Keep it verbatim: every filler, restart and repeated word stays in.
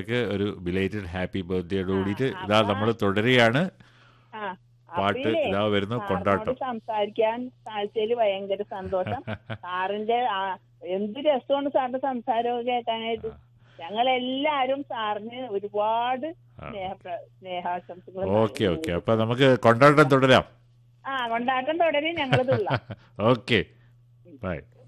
സാറിലേക്ക് ഒരു belated happy ബർത്ത്ഡേയോട് ആ കൂടിയിട്ട് ഇതാ അപ്പൊ നമ്മൾ തുടരുകയാണ്. ആ പാട്ട് അപ്പില്ലേ ഇതാ വരുന്നു, സാറിനോട് കൊണ്ടാട്ടം. സംസാരിക്കാൻ സാധിച്ചതിൽ ഭയങ്കര സന്തോഷം. സാറിന്റെ ആ എന്ത് രസമാണ് സാറിന്റെ സംസാരമൊക്കെ കേൾക്കാനായിട്ട്. ഞങ്ങളെല്ലാരും സാറിന് ഒരുപാട് സ്നേഹ സ്നേഹാശംസകൾ ഓക്കെ ഓക്കെ, അപ്പൊ നമുക്ക് കൊണ്ടാട്ടം തുടരാം. ആ കൊണ്ടാട്ടം തുടരി ഞങ്ങൾ തുള്ളാം. Okay, by.